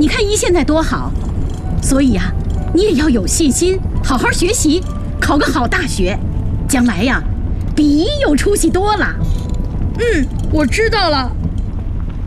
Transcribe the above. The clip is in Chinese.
你看姨现在多好，所以呀，你也要有信心，好好学习，考个好大学，将来呀，比姨有出息多了。 我知道了。